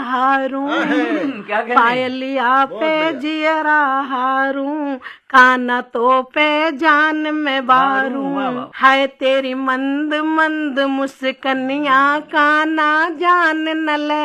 हारूं, क्या कहने? पायलिया पे जियरा हारूं, काना तो पे जान में बारूं, है तेरी मंद मंद मुस्कनिया काना जान न ले।